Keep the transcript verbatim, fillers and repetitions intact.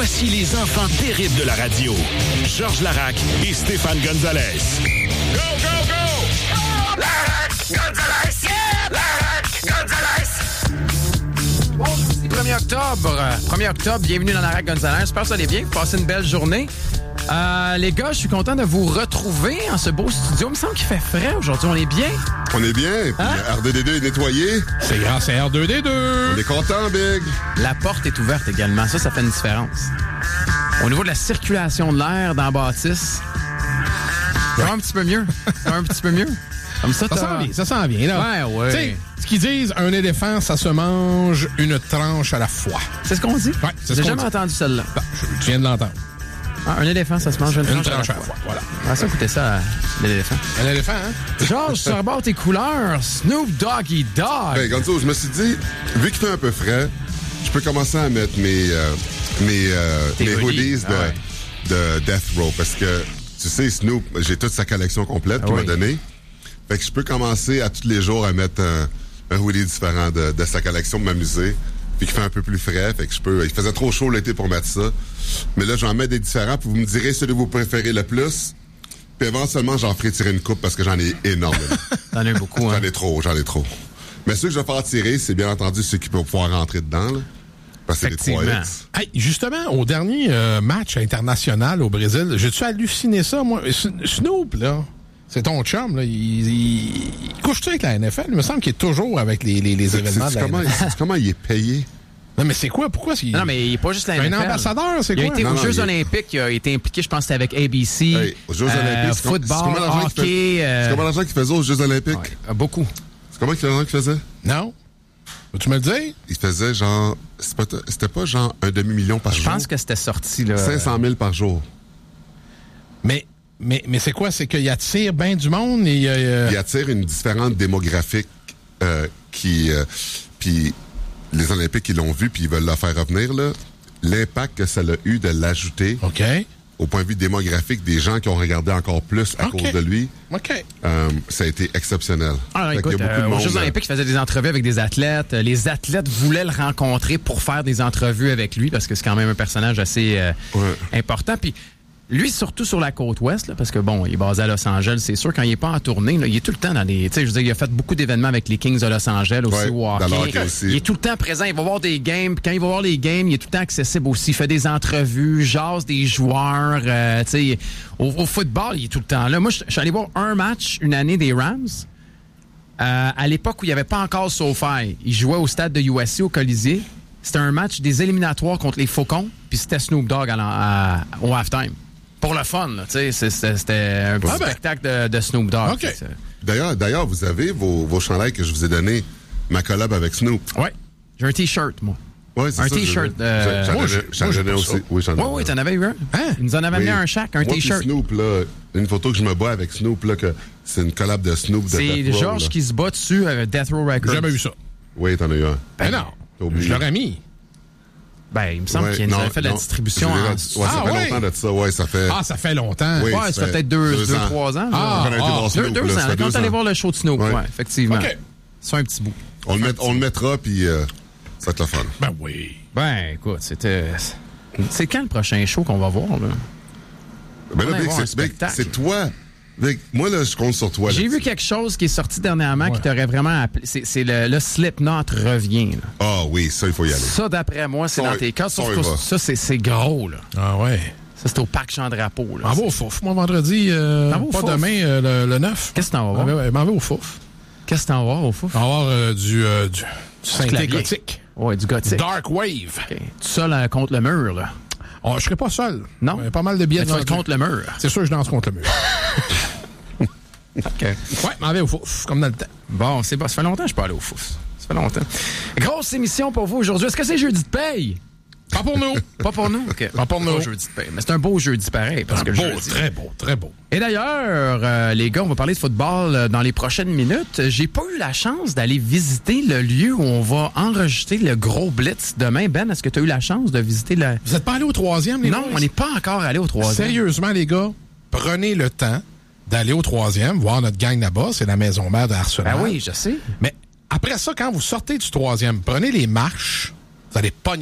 Voici les enfants terribles de la radio. Georges Larac et Stéphane Gonzalez. Go, go, go! Larac, Gonzalez! Yeah! Larac, Gonzalez! Bon, premier octobre. premier octobre, bienvenue dans Larac Gonzalez. J'espère que vous allez bien, passez une belle journée. Euh, les gars, je suis content de vous retrouver en ce beau studio. Il me semble qu'il fait frais aujourd'hui. On est bien? On est bien. Puis Hein? R deux D deux est nettoyé. C'est grâce à R deux D deux. On est content, Big. La porte est ouverte également. Ça, ça fait une différence. Au niveau de la circulation de l'air dans la bâtisse, ça va un petit peu mieux. Ça va un petit peu mieux. Comme ça, Ça t'as... s'en vient, ça s'en vient, là. Ouais, ouais. Tu sais, ce qu'ils disent, un éléphant, ça se mange une tranche à la fois. C'est ce qu'on dit? Ouais, c'est ce J'ai qu'on jamais dit. entendu celle-là. Non, je, je viens de l'entendre. Ah, un éléphant, ça se mange une, Une tranche, tranche à à la la fois. fois, voilà. On va ça écouter ça, euh, l'éléphant. Un éléphant, hein? Georges, tu rebordes tes couleurs. Snoop Doggy Dogg. Ben, Gonzo, je me suis dit, vu qu'il fait un peu frais, je peux commencer à mettre mes, euh, mes, euh, Tes mes hoodies. hoodies de, Ah de Death Row. Parce que, tu sais, Snoop, j'ai toute sa collection complète Ah qu'il oui. m'a donnée. Fait que je peux commencer à tous les jours à mettre un, un hoodie différent de, de sa collection pour m'amuser. Puis qu'il fait un peu plus frais. Fait que je peux. Il faisait trop chaud l'été pour mettre ça. Mais là, j'en mets des différents. Puis vous me direz celui que vous préférez le plus. Puis éventuellement, j'en ferai tirer une coupe parce que j'en ai énormément. T'en as eu beaucoup, hein? J'en ai trop, j'en ai trop. Mais ceux que je vais faire tirer, c'est bien entendu ceux qui peuvent pouvoir rentrer dedans. Là, parce que c'est des trois Effectivement. X. Hey, justement, au dernier euh, match international au Brésil, j'ai-tu halluciné ça, moi? S- Snoop, là, c'est ton chum, là, il, il, il couche-tu avec la N F L? Il me semble qu'il est toujours avec les, les, les C'est- événements c'est- de la comment, N F L. c'est- comment il est payé? Non, mais c'est quoi? Pourquoi? C'est... Non, mais il n'est pas juste la Un N F L. ambassadeur, c'est Il a quoi? été Non, aux non, Jeux il est- olympiques, il a été impliqué, je pense que c'était avec A B C, Hey, aux Jeux euh, olympiques, c'est com- c'est football, combien d'argent qu'il hockey, fait- euh, C'est combien d'argent qu'il faisait aux Jeux olympiques? ouais, euh, beaucoup. C'est combien qu'il faisait? Non? Veux-tu me le dire? Il faisait genre... c'est pas- C'était pas genre un demi-million par Je jour? pense que c'était sorti, là. cinq cent mille par jour. Mais, mais, mais c'est quoi? C'est qu'il attire bien du monde et... euh, Il attire une différente démographique euh, qui... euh, puis les Olympiques, ils l'ont vu, puis ils veulent la faire revenir, là. L'impact que ça a eu de l'ajouter OK. au point de vue démographique des gens qui ont regardé encore plus à OK. cause de lui, OK. euh, ça a été exceptionnel. Ah, Fait qu'il écoute, y a beaucoup euh, de aux monde, Jeux euh, olympiques, il faisait des entrevues avec des athlètes. Euh, Les athlètes voulaient le rencontrer pour faire des entrevues avec lui parce que c'est quand même un personnage assez euh, Ouais. important. Puis lui, surtout sur la côte ouest, là, parce que bon, il est basé à Los Angeles, c'est sûr, quand il est pas en tournée, là, il est tout le temps dans des... Tu sais, je veux dire, il a fait beaucoup d'événements avec les Kings de Los Angeles aussi, Ouais, au hockey. dans le hockey aussi. Il est tout le temps présent, il va voir des games, puis quand il va voir les games, il est tout le temps accessible aussi. Il fait des entrevues, jase des joueurs, euh, tu sais, au, au football, il est tout le temps là. Moi, je je suis allé voir un match une année des Rams. Euh, à l'époque où il n'y avait pas encore SoFi, il jouait au stade de U S C au Colisée. C'était un match des éliminatoires contre les Faucons, puis c'était Snoop Dogg à, à, au halftime. Pour le fun, là, tu sais, c'est- c'était c'était un petit Ah ben. spectacle de, de Snoop Dogg. OK. C'est- D'ailleurs, d'ailleurs, vous avez vos, vos chandails que je vous ai donnés, ma collab avec Snoop. Ouais. J'ai un T-shirt, moi. Ouais, c'est Un ça, t-shirt, je- euh, j'en moi, ai- j'ai- j'en moi, j'ai ai pas aussi. ça. Oui, j'en ai. Oui, oui, t'en avais eu un. Hein? Il nous en avait Oui. amené un chaque, un Moi puis T-shirt. Snoop, là, une photo que je me bats avec Snoop, là, que c'est une collab de Snoop de C'est Death Row, Georges là. qui se bat dessus avec Death Row Records. J'ai jamais eu ça. Oui, t'en as eu un. Ben non. T'as oublié. Je l'aurais mis. Ben, il me semble Ouais, qu'il nous non, avait fait de la non, distribution. je l'ai En... rendu- Ouais, ça Ah, fait ouais. longtemps de ça, ouais, ça fait... Ah, ça fait longtemps. Oui. Ouais, ça ça fait fait peut-être deux, deux deux, ans. trois ans. Ah, Quand on a été ah, voir deux, Snoop, deux là, ça ans. fait Quand deux on est allé ans. voir le show de Snoop, Ouais. ouais, effectivement. OK. C'est un petit bout. On le, met, on le mettra, puis euh, ça va être le fun. Ben oui. Ben, écoute, c'était... C'est quand le prochain show qu'on va voir, là? Mais On là, va Vic, avoir un c'est, Vic, spectacle. c'est toi. Vic, moi, là, je compte sur toi. J'ai là-dessus. vu quelque chose qui est sorti dernièrement qui t'aurait vraiment appelé. C'est, c'est le, le Slipknot revient. Là. Ah oui, ça, il faut y aller. Ça, d'après moi, c'est Ça, dans on- tes cas. ça, on y Surtout, va. ça, c'est, c'est gros. Là. Ah ouais. Ça, c'est au parc Jean-Drapeau. Là. M'en vais au fouf. Moi, vendredi, euh, T'en vas au pas fouf? demain, euh, le, le neuf. Qu'est-ce que t'en vas M'en voir? vais, m'en vais au fouf. Qu'est-ce que t'en vas voir au fou? On va avoir euh, du, euh, du, du synthé clavier. gothique. Ouais, du gothique. Dark Wave. OK. Tu seul euh, contre le mur, là. Oh, je serai pas seul. Non? Il y a pas mal de billets Mais tu vas vendus. être contre le mur. C'est sûr que je danse contre le mur. OK. Ouais, m'en vais au fouf, comme dans le temps. Bon, c'est bon. Ça fait longtemps que je suis pas allé au fou. Ça fait longtemps. Grosse émission pour vous aujourd'hui. Est-ce que c'est jeudi de paye? Pas pour nous. Pas pour nous? OK. Pas pour nous. Pas jeudi de paye. Mais c'est un beau jeudi pareil. Parce que beau, jeudi- très beau, très beau. Et d'ailleurs, euh, les gars, on va parler de football euh, dans les prochaines minutes. J'ai pas eu la chance d'aller visiter le lieu où on va enregistrer le gros blitz demain. Ben, est-ce que tu as eu la chance de visiter le... Vous êtes pas allé au troisième, les Non, boys? on n'est pas encore allé au troisième. Sérieusement, les gars, prenez le temps d'aller au troisième, voir notre gang là-bas. C'est la maison mère d'Arsenal. Ben oui, je sais. Mais après ça, quand vous sortez du troisième, prenez les marches. Vous allez pogner